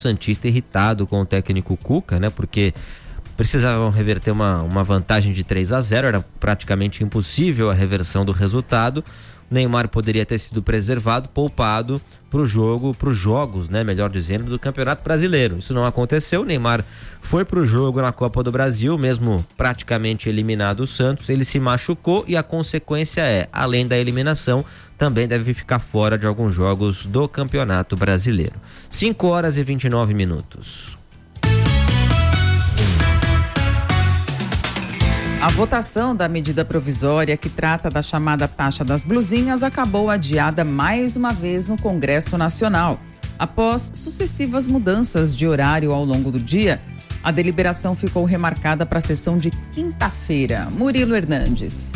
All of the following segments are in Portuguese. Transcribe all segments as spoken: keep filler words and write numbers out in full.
santista irritado com o técnico Cuca, né? Porque precisavam reverter uma, uma vantagem de três a zero, era praticamente impossível a reversão do resultado. Neymar poderia ter sido preservado, poupado para o jogo, para os jogos, né, melhor dizendo, do Campeonato Brasileiro. Isso não aconteceu. Neymar foi para o jogo na Copa do Brasil, mesmo praticamente eliminado o Santos. Ele se machucou e a consequência é, além da eliminação, também deve ficar fora de alguns jogos do Campeonato Brasileiro. cinco horas e vinte e nove minutos. A votação da medida provisória que trata da chamada taxa das blusinhas acabou adiada mais uma vez no Congresso Nacional. Após sucessivas mudanças de horário ao longo do dia, a deliberação ficou remarcada para a sessão de quinta-feira. Murilo Hernandes.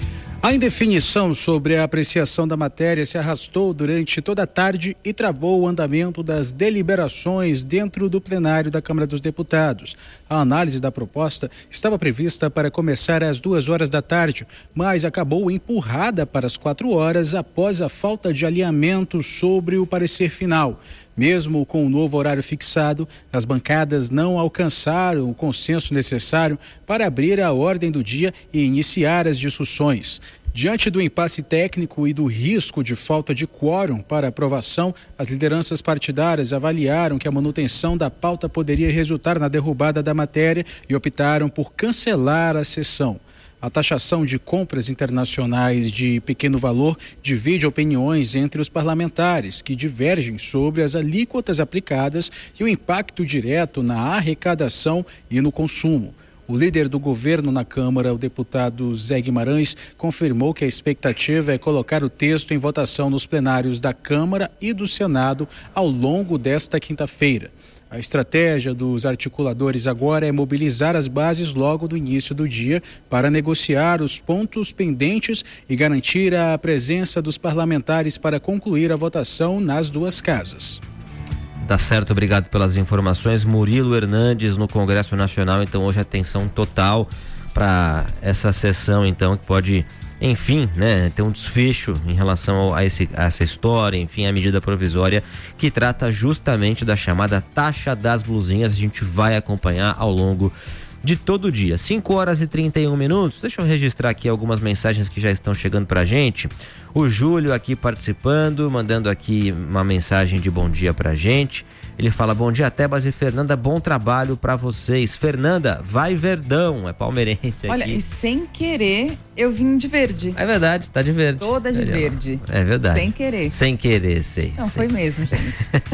A indefinição sobre a apreciação da matéria se arrastou durante toda a tarde e travou o andamento das deliberações dentro do plenário da Câmara dos Deputados. A análise da proposta estava prevista para começar às duas horas da tarde, mas acabou empurrada para as quatro horas após a falta de alinhamento sobre o parecer final. Mesmo com o novo horário fixado, as bancadas não alcançaram o consenso necessário para abrir a ordem do dia e iniciar as discussões. Diante do impasse técnico e do risco de falta de quórum para aprovação, as lideranças partidárias avaliaram que a manutenção da pauta poderia resultar na derrubada da matéria e optaram por cancelar a sessão. A taxação de compras internacionais de pequeno valor divide opiniões entre os parlamentares, que divergem sobre as alíquotas aplicadas e o impacto direto na arrecadação e no consumo. O líder do governo na Câmara, o deputado Zé Guimarães, confirmou que a expectativa é colocar o texto em votação nos plenários da Câmara e do Senado ao longo desta quinta-feira. A estratégia dos articuladores agora é mobilizar as bases logo do início do dia para negociar os pontos pendentes e garantir a presença dos parlamentares para concluir a votação nas duas casas. Tá certo, obrigado pelas informações. Murilo Hernandes no Congresso Nacional, então hoje atenção total para essa sessão, então, que pode, enfim, né, ter um desfecho em relação a, esse, a essa história, enfim, a medida provisória que trata justamente da chamada taxa das blusinhas. A gente vai acompanhar ao longo de todo o dia. cinco horas e trinta e um minutos. Deixa eu registrar aqui algumas mensagens que já estão chegando pra gente. O Júlio aqui participando, mandando aqui uma mensagem de bom dia pra gente. Ele fala: bom dia, Tebas e Fernanda, bom trabalho pra vocês. Fernanda, vai Verdão, é palmeirense aqui. Olha, e sem querer, eu vim de verde. É verdade, tá de verde. Toda de verde. É verdade. Sem querer. Sem querer, sei. Não, sei. foi mesmo, gente.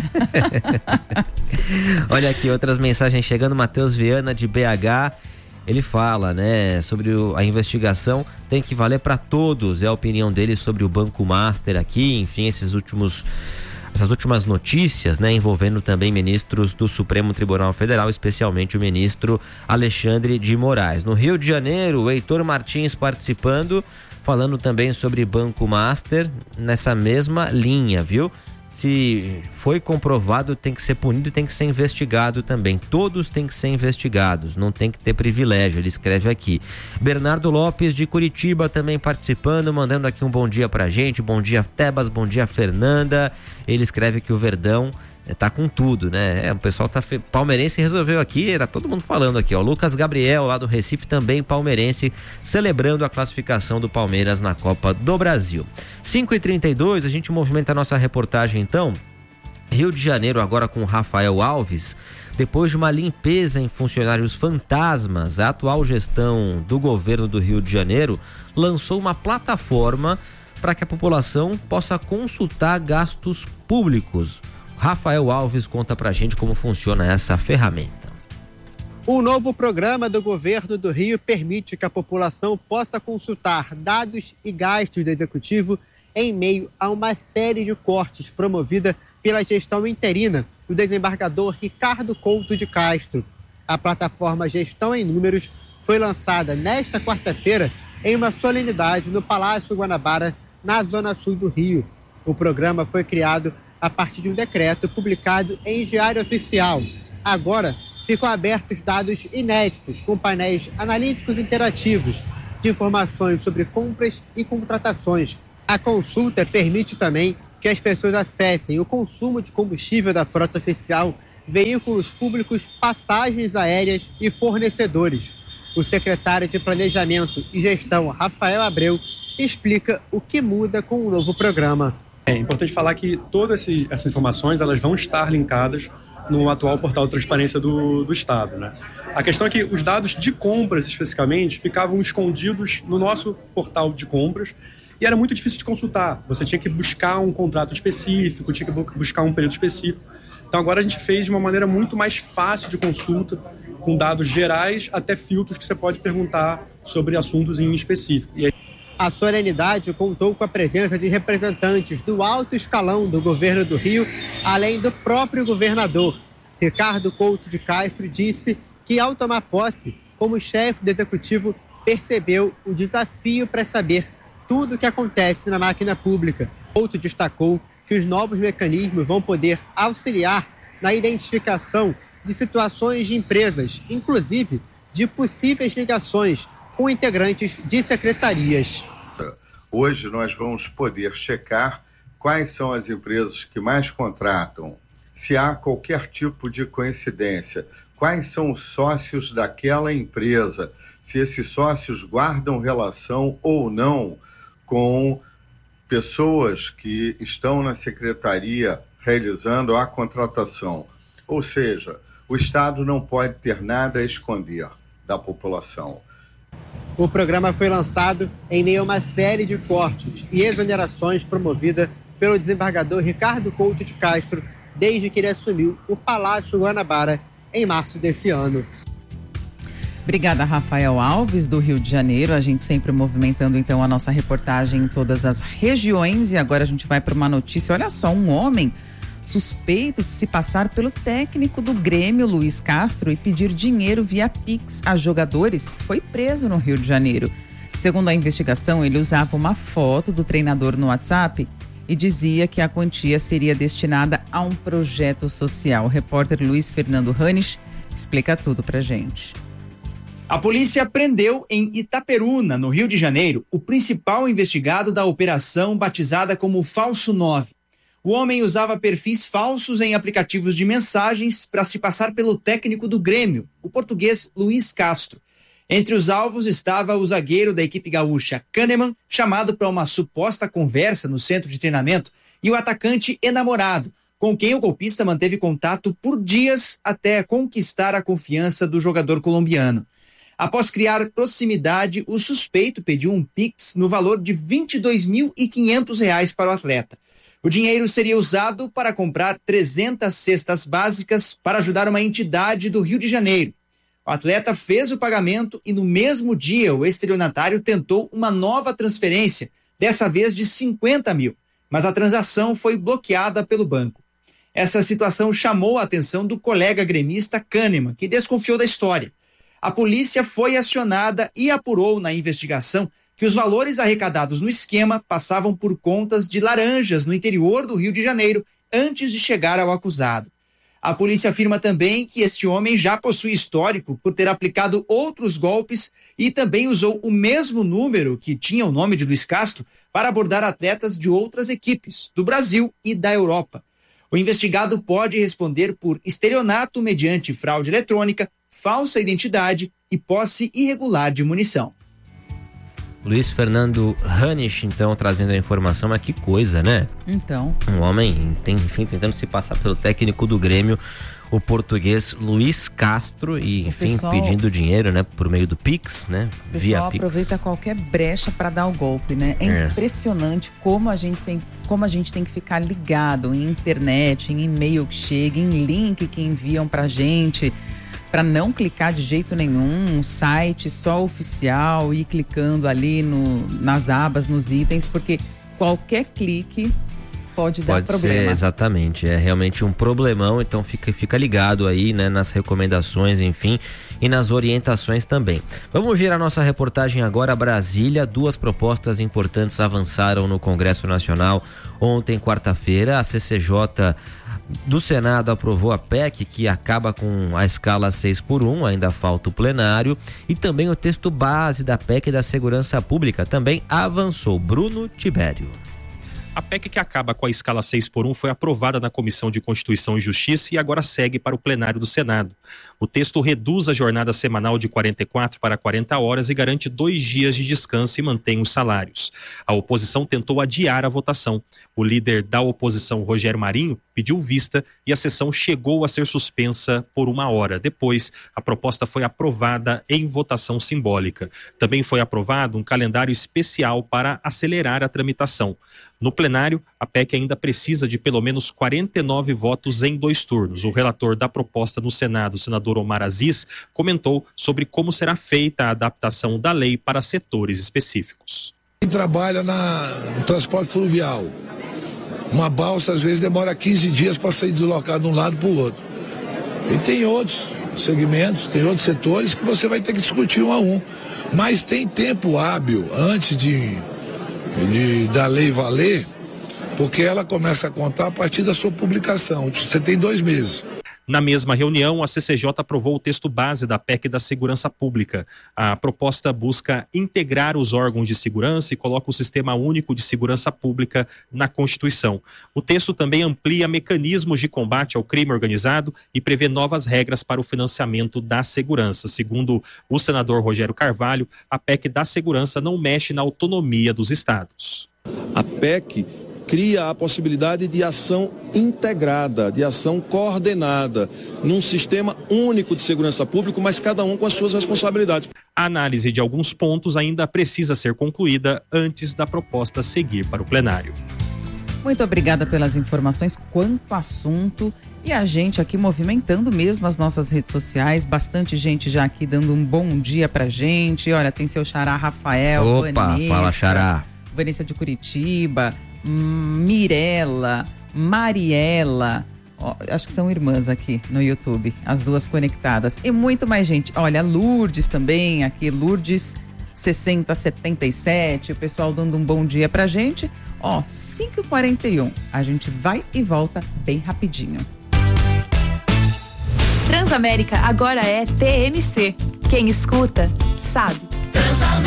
Olha aqui, outras mensagens chegando. Matheus Viana, de B H. Ele fala, né, sobre o, a investigação tem que valer para todos. É a opinião dele sobre o Banco Master aqui, enfim, esses últimos... essas últimas notícias, né, envolvendo também ministros do Supremo Tribunal Federal, especialmente o ministro Alexandre de Moraes. No Rio de Janeiro, o Heitor Martins participando, falando também sobre Banco Master, nessa mesma linha, viu? Se foi comprovado, tem que ser punido e tem que ser investigado também. Todos têm que ser investigados, não tem que ter privilégio, ele escreve aqui. Bernardo Lopes, de Curitiba, também participando, mandando aqui um bom dia pra gente. Bom dia, Tebas, bom dia, Fernanda. Ele escreve que o Verdão tá com tudo, né? É, o pessoal tá fe... palmeirense resolveu aqui, tá todo mundo falando aqui, ó. Lucas Gabriel, lá do Recife, também palmeirense, celebrando a classificação do Palmeiras na Copa do Brasil. cinco e trinta e dois, a gente movimenta a nossa reportagem então. Rio de Janeiro agora com Rafael Alves. Depois de uma limpeza em funcionários fantasmas, a atual gestão do governo do Rio de Janeiro lançou uma plataforma para que a população possa consultar gastos públicos. Rafael Alves conta pra gente como funciona essa ferramenta. O novo programa do governo do Rio permite que a população possa consultar dados e gastos do executivo em meio a uma série de cortes promovida pela gestão interina do desembargador Ricardo Couto de Castro. A plataforma Gestão em Números foi lançada nesta quarta-feira em uma solenidade no Palácio Guanabara, na zona sul do Rio. O programa foi criado a partir de um decreto publicado em Diário Oficial. Agora, ficam abertos dados inéditos com painéis analíticos interativos de informações sobre compras e contratações. A consulta permite também que as pessoas acessem o consumo de combustível da frota oficial veículos públicos, passagens aéreas e fornecedores. O secretário de Planejamento e Gestão, Rafael Abreu, explica o que muda com o novo programa. É importante falar que todas essas informações elas vão estar linkadas no atual portal de transparência do, do Estado, né? A questão é que os dados de compras, especificamente, ficavam escondidos no nosso portal de compras e era muito difícil de consultar. Você tinha que buscar um contrato específico, tinha que buscar um período específico. Então agora a gente fez de uma maneira muito mais fácil de consulta, com dados gerais até filtros que você pode perguntar sobre assuntos em específico. E aí... A solenidade contou com a presença de representantes do alto escalão do governo do Rio, além do próprio governador. Ricardo Couto de Castro disse que, ao tomar posse, como chefe do executivo, percebeu o desafio para saber tudo o que acontece na máquina pública. Couto destacou que os novos mecanismos vão poder auxiliar na identificação de situações de empresas, inclusive de possíveis ligações com integrantes de secretarias. Hoje nós vamos poder checar quais são as empresas que mais contratam, se há qualquer tipo de coincidência, quais são os sócios daquela empresa, se esses sócios guardam relação ou não com pessoas que estão na secretaria realizando a contratação. Ou seja, o Estado não pode ter nada a esconder da população. O programa foi lançado em meio a uma série de cortes e exonerações promovida pelo desembargador Ricardo Couto de Castro desde que ele assumiu o Palácio Guanabara em março desse ano. Obrigada, Rafael Alves, do Rio de Janeiro. A gente sempre movimentando, então, a nossa reportagem em todas as regiões. E agora a gente vai para uma notícia. Olha só, um homem suspeito de se passar pelo técnico do Grêmio, Luiz Castro, e pedir dinheiro via Pix a jogadores, foi preso no Rio de Janeiro. Segundo a investigação, ele usava uma foto do treinador no WhatsApp e dizia que a quantia seria destinada a um projeto social. O repórter Luiz Fernando Hanisch explica tudo pra gente. A polícia prendeu em Itaperuna, no Rio de Janeiro, o principal investigado da operação batizada como Falso nove. O homem usava perfis falsos em aplicativos de mensagens para se passar pelo técnico do Grêmio, o português Luiz Castro. Entre os alvos estava o zagueiro da equipe gaúcha Kahneman, chamado para uma suposta conversa no centro de treinamento, e o atacante enamorado, com quem o golpista manteve contato por dias até conquistar a confiança do jogador colombiano. Após criar proximidade, o suspeito pediu um Pix no valor de vinte e dois mil e quinhentos reais para o atleta. O dinheiro seria usado para comprar trezentas cestas básicas para ajudar uma entidade do Rio de Janeiro. O atleta fez o pagamento e no mesmo dia o estelionatário tentou uma nova transferência, dessa vez de cinquenta mil, mas a transação foi bloqueada pelo banco. Essa situação chamou a atenção do colega gremista Kahneman, que desconfiou da história. A polícia foi acionada e apurou na investigação que os valores arrecadados no esquema passavam por contas de laranjas no interior do Rio de Janeiro antes de chegar ao acusado. A polícia afirma também que este homem já possui histórico por ter aplicado outros golpes e também usou o mesmo número que tinha o nome de Luiz Castro para abordar atletas de outras equipes, do Brasil e da Europa. O investigado pode responder por estelionato mediante fraude eletrônica, falsa identidade e posse irregular de munição. Luiz Fernando Hanisch, então, trazendo a informação, mas que coisa, né? Então. Um homem, tem, enfim, tentando se passar pelo técnico do Grêmio, o português Luiz Castro, e, enfim, pessoal, pedindo dinheiro, né, por meio do Pix, né? O pessoal via aproveita Pix. Qualquer brecha para dar o golpe, né? É, é impressionante como a gente tem, como a gente tem que ficar ligado em internet, em e-mail que chega, em link que enviam pra gente, para não clicar de jeito nenhum, um site só oficial, e ir clicando ali no, nas abas, nos itens, porque qualquer clique pode dar pode problema. Ser, exatamente, é realmente um problemão, então fica, fica ligado aí, né, nas recomendações, enfim, e nas orientações também. Vamos girar nossa reportagem agora a Brasília. Duas propostas importantes avançaram no Congresso Nacional ontem, quarta-feira. A C C J do Senado aprovou a P E C, que acaba com a escala seis por um, ainda falta o plenário, e também o texto base da P E C da Segurança Pública também avançou. Bruno Tibério. A P E C que acaba com a escala seis por um foi aprovada na Comissão de Constituição e Justiça e agora segue para o plenário do Senado. O texto reduz a jornada semanal de quarenta e quatro para quarenta horas e garante dois dias de descanso e mantém os salários. A oposição tentou adiar a votação. O líder da oposição, Rogério Marinho, pediu vista e a sessão chegou a ser suspensa por uma hora. Depois, a proposta foi aprovada em votação simbólica. Também foi aprovado um calendário especial para acelerar a tramitação. No plenário, a P E C ainda precisa de pelo menos quarenta e nove votos em dois turnos. O relator da proposta no Senado, o senador Omar Aziz, comentou sobre como será feita a adaptação da lei para setores específicos. Quem trabalha na, no transporte fluvial, uma balsa às vezes demora quinze dias para ser deslocado de um lado para o outro. E tem outros segmentos, tem outros setores que você vai ter que discutir um a um. Mas tem tempo hábil antes de... De, da lei valer, porque ela começa a contar a partir da sua publicação. Você tem dois meses. Na mesma reunião, a C C J aprovou o texto base da P E C da Segurança Pública. A proposta busca integrar os órgãos de segurança e coloca o Sistema Único de Segurança Pública na Constituição. O texto também amplia mecanismos de combate ao crime organizado e prevê novas regras para o financiamento da segurança. Segundo o senador Rogério Carvalho, a P E C da Segurança não mexe na autonomia dos estados. A P E C cria a possibilidade de ação integrada, de ação coordenada, num sistema único de segurança pública, mas cada um com as suas responsabilidades. A análise de alguns pontos ainda precisa ser concluída antes da proposta seguir para o plenário. Muito obrigada pelas informações, quanto assunto, e a gente aqui movimentando mesmo as nossas redes sociais, bastante gente já aqui dando um bom dia pra gente. Olha, tem seu xará Rafael, Opa, Vanessa, fala xará. Vanessa de Curitiba, Mirella, Mariela, ó, acho que são irmãs aqui no YouTube, as duas conectadas, e muito mais gente. Olha, Lourdes também aqui, Lourdes sessenta setenta e sete, o pessoal dando um bom dia pra gente. Ó, cinco e quarenta e um, a gente vai e volta bem rapidinho. Transamérica agora é T M C. Quem escuta, sabe.